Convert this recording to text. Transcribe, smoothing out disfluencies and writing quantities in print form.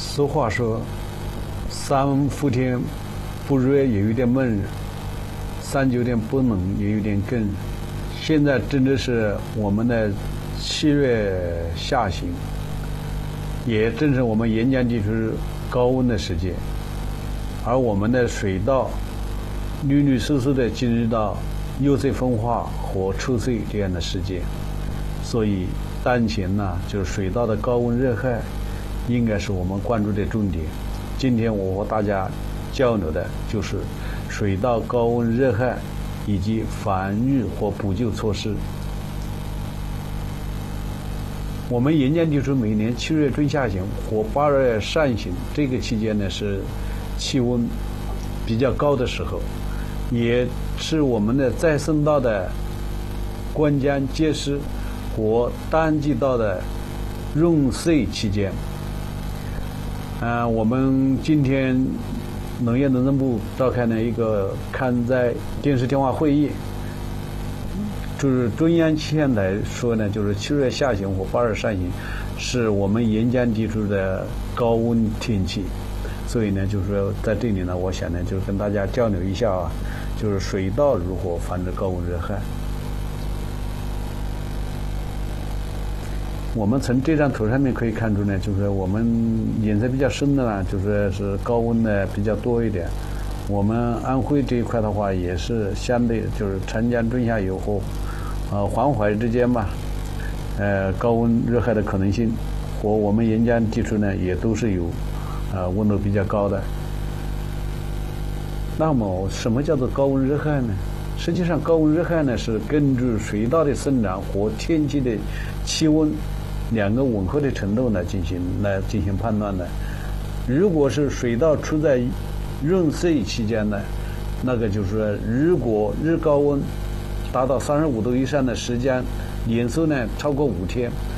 俗话说，3伏天不热也有点闷热，39天不冷也有点更热。现在真的是我们的7月下旬，也正是我们沿江地区高温的时节，而我们的水稻绿绿色色的进入到釉色风化和抽穗这样的时节，所以当前呢，就是水稻的高温热害应该是我们关注的重点。今天我和大家交流的就是水稻高温热害以及防御和补救措施。我们沿江地区每年7月中下旬和8月上旬这个期间呢，是气温比较高的时候，也是我们的再生稻的灌浆结实和当季稻的润穗期间。我们今天农业农政部召开了一个抗灾电视电话会议，就是中央气象台说呢，就是7月下旬和8月上旬是我们沿江地区的高温天气，所以呢，就是说在这里呢，我想呢，就是跟大家交流一下就是水稻如何防止高温热害。我们从这张图上面可以看出呢，就是我们颜色比较深的呢，就是高温的比较多一点。我们安徽这一块的话，也是相对就是长江中下游和黄淮之间吧，高温热害的可能性和我们沿江地区呢，也都是有温度比较高的。那么什么叫做高温热害呢？实际上高温热害呢，是根据水稻的生长和天气的气温两个吻合的程度呢进行判断的。如果是水稻处在润穗期间呢，那个就是说，如果日高温达到35度以上的时间，连续呢超过5天，